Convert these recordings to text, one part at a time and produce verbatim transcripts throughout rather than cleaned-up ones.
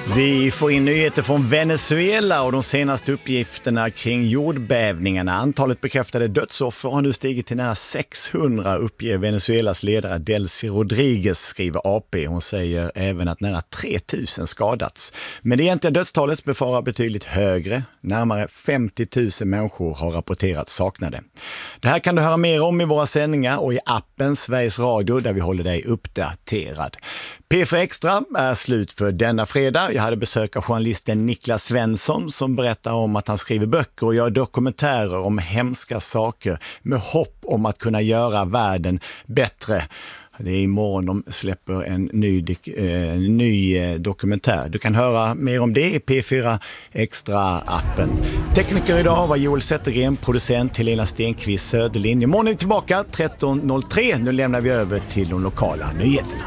Vi får in nyheter från Venezuela och de senaste uppgifterna kring jordbävningarna. Antalet bekräftade dödsoffer har nu stigit till nära sexhundra, uppger Venezuelas ledare Delcy Rodriguez, skriver A P. Hon säger även att nära tre tusen skadats. Men det egentliga dödstalet befarar betydligt högre. Närmare femtio tusen människor har rapporterat saknade. Det här kan du höra mer om i våra sändningar och i appen Sveriges Radio där vi håller dig uppdaterad. P fyra Extra är slut för denna fredag. Jag hade besök av journalisten Niklas Svensson som berättar om att han skriver böcker och gör dokumentärer om hemska saker med hopp om att kunna göra världen bättre. Det är imorgon de släpper en ny, eh, ny eh, dokumentär. Du kan höra mer om det i P fyra Extra-appen. Tekniker idag var Joel Zettergren, producent Helena Stenqvist Söderlind. Imorgon är vi tillbaka tretton noll tre. Nu lämnar vi över till de lokala nyheterna.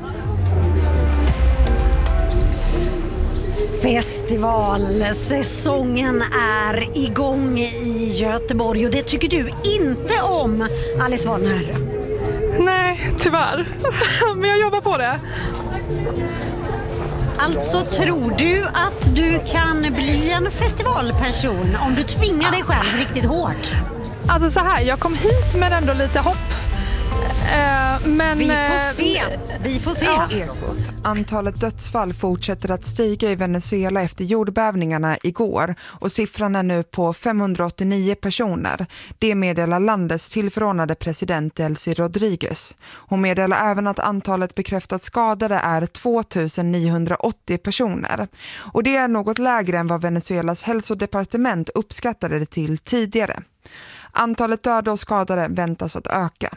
Festivalsäsongen är igång i Göteborg och det tycker du inte om, Alice Warner. Nej, tyvärr. Men jag jobbar på det. Alltså tror du att du kan bli en festivalperson om du tvingar dig själv riktigt hårt? Alltså så här, jag kom hit med ändå lite hopp. Men, vi får se. Vi får se. Ja. Ekot. Antalet dödsfall fortsätter att stiga i Venezuela efter jordbävningarna igår och siffran är nu på femhundraåttionio personer. Det meddelar landets tillförordnade president Delcy Rodriguez. Hon meddelar även att antalet bekräftat skadade är två tusen niohundraåttio personer. Och det är något lägre än vad Venezuelas hälsodepartement uppskattade det till tidigare. Antalet döda och skadade väntas att öka.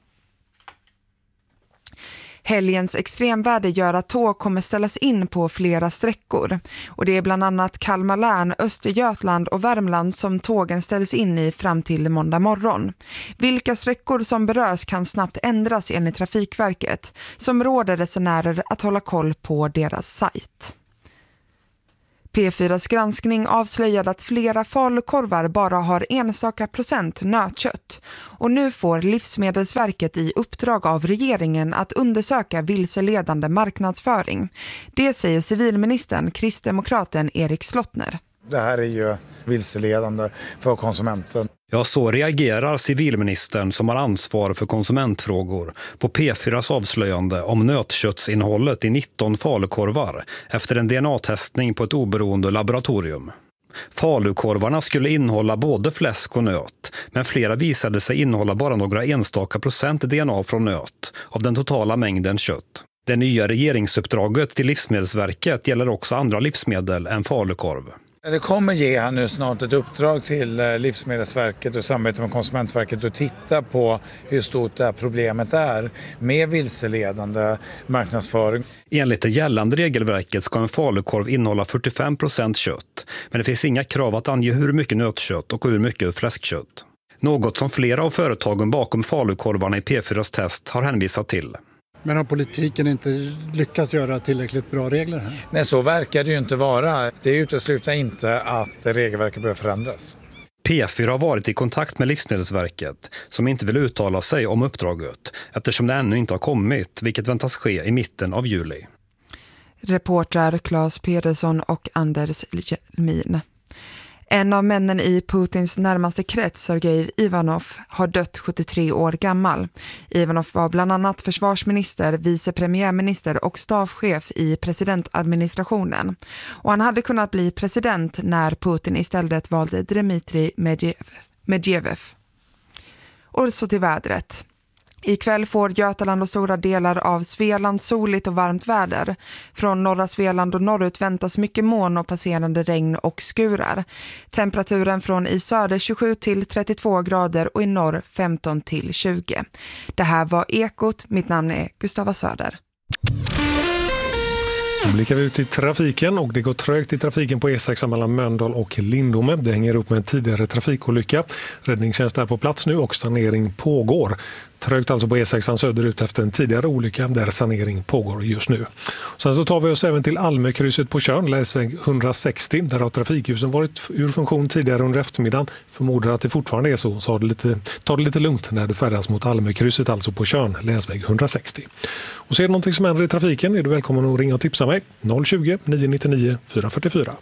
Helgens extremväder gör att tåg kommer ställas in på flera sträckor. Och det är bland annat Kalmar län, Östergötland och Värmland som tågen ställs in i fram till måndag morgon. Vilka sträckor som berörs kan snabbt ändras enligt Trafikverket, som råder resenärer att hålla koll på deras sajt. P fyras granskning avslöjade att flera falukorvar bara har enstaka procent nötkött. Och nu får Livsmedelsverket i uppdrag av regeringen att undersöka vilseledande marknadsföring. Det säger civilministern, kristdemokraten Erik Slottner. Det här är ju vilseledande för konsumenten. Ja, så reagerar civilministern som har ansvar för konsumentfrågor på P fyras avslöjande om nötköttsinnehållet i nitton falukorvar efter en D N A-testning på ett oberoende laboratorium. Falukorvarna skulle innehålla både fläsk och nöt, men flera visade sig innehålla bara några enstaka procent D N A från nöt av den totala mängden kött. Det nya regeringsuppdraget till Livsmedelsverket gäller också andra livsmedel än falukorv. Det kommer ge här nu snart ett uppdrag till Livsmedelsverket och samarbete med Konsumentverket att titta på hur stort det här problemet är med vilseledande marknadsföring. Enligt det gällande regelverket ska en falukorv innehålla fyrtiofem procent kött, men det finns inga krav att ange hur mycket nötkött och hur mycket fläskkött. Något som flera av företagen bakom falukorvarna i P fyras test har hänvisat till. Men har politiken inte lyckats göra tillräckligt bra regler här? Nej, så verkar det ju inte vara. Det utesluter inte att regelverket behöver förändras. P fyra har varit i kontakt med Livsmedelsverket som inte vill uttala sig om uppdraget eftersom det ännu inte har kommit, vilket väntas ske i mitten av juli. Reportrar Claes Pedersson och Anders Jelmin. En av männen i Putins närmaste krets, Sergej Ivanov, har dött sjuttiotre år gammal. Ivanov var bland annat försvarsminister, vicepremiärminister och stavchef i presidentadministrationen. Och han hade kunnat bli president när Putin istället valde Dmitrij Medvedev. Och så till vädret. Ikväll får Götaland och stora delar av Svealand soligt och varmt väder. Från norra Svealand och norrut väntas mycket moln och passerande regn och skurar. Temperaturen från i söder tjugosju till trettiotvå grader och i norr femton till tjugo. Det här var Ekot. Mitt namn är Gustava Söder. Nu blickar vi ut i trafiken och det går trögt i trafiken på E sex mellan Mölndal och Lindome. Det hänger upp med en tidigare trafikolycka. Räddningstjänst är på plats nu och sanering pågår. Trögt alltså på E sex söderut efter en tidigare olycka där sanering pågår just nu. Sen så tar vi oss även till Almökrysset på Tjörn, läsväg hundrasextio. Där har trafikljusen varit ur funktion tidigare under eftermiddagen. Förmodar att det fortfarande är så, så har det lite, tar det lite lugnt när du färdas mot Almökrysset, alltså på Tjörn, läsväg hundrasextio. Och ser du någonting som händer i trafiken är du välkommen att ringa och tipsa mig. noll tjugo, nio nio nio, fyra fyra fyra.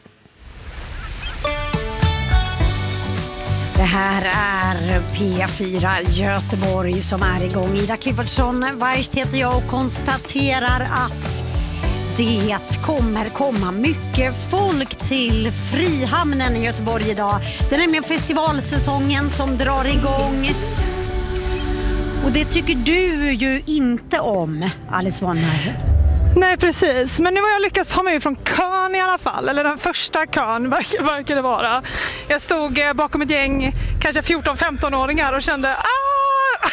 Det här är P fyra Göteborg som är igång. Ida Cliffordsson, Weist heter jag och konstaterar att det kommer komma mycket folk till Frihamnen i Göteborg idag. Det är nämligen festivalsäsongen som drar igång. Och det tycker du ju inte om, Alice Vonner. Nej, precis. Men nu har jag lyckats ta mig från kön i alla fall. Eller den första kön verkar, verkar det vara. Jag stod bakom ett gäng, kanske fjorton-femton-åringar och kände ah!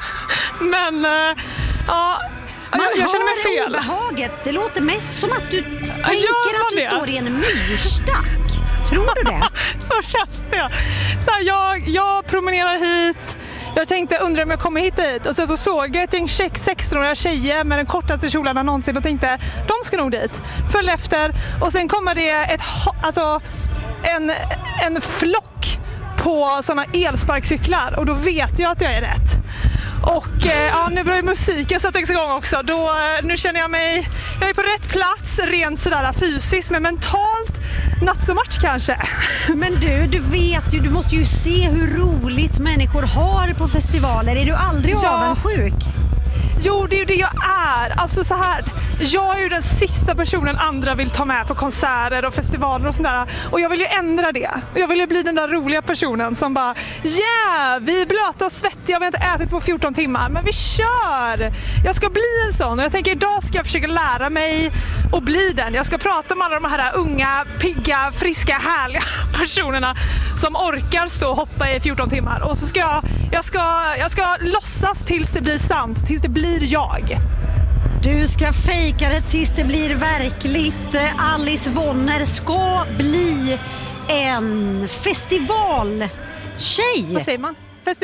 Men äh, ja, Man jag, jag känner mig fel. Obehaget. Det låter mest som att du t- Ja, tänker att du det? står i en myrstack. Tror du det? Så känns det. Så här, jag, jag promenerar hit. Jag tänkte, undrar om jag kommer hit dit. Och sen så såg jag ett gäng sexton-åriga tjejer med den kortaste kjolarna någonsin och tänkte, de ska nog dit. Följde efter och sen kommer det ett, alltså, en, en flock på sådana elsparkcyklar och då vet jag att jag är rätt. Och eh, ja, nu börjar musiken sätta igång också. Då, nu känner jag mig, jag är på rätt plats rent sådär fysiskt, men mentalt natt som match kanske. Men du, du vet ju, du måste ju se hur roligt människor har på festivaler. Är du aldrig Ja. avundsjuk? Jo, det är ju det jag är. Alltså så här, jag är ju den sista personen andra vill ta med på konserter och festivaler och sådär. Och jag vill ju ändra det. Jag vill ju bli den där roliga personen som bara, yeah, vi är blöta och svettiga, vi har inte ätit på fjorton timmar, men vi kör! Jag ska bli en sån och jag tänker idag ska jag försöka lära mig att bli den. Jag ska prata med alla de här unga, pigga, friska, härliga personerna som orkar stå och hoppa i fjorton timmar. Och så ska jag, jag ska, jag ska låtsas tills det blir sant, tills det blir jag. Du ska fejka det tills det blir verkligt. Alice Vonner ska bli en festivaltjej. Vad säger man?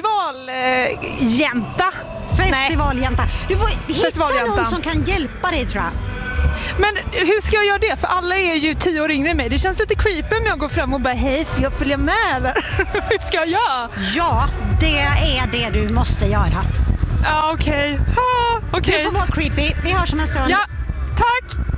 Festivaljänta. Eh, Festivaljänta. Du får hitta Festivaljäntan. någon som kan hjälpa dig, tror jag. Men hur ska jag göra det? För alla är ju tio år yngre än mig. Det känns lite creepy om jag går fram och bara, hej, får jag följa med eller? Hur ska jag göra? Ja, det är det du måste göra. Ja, okej. Okay. Ah, okay. Du får vara creepy. Vi hörs om en stund. Ja, tack!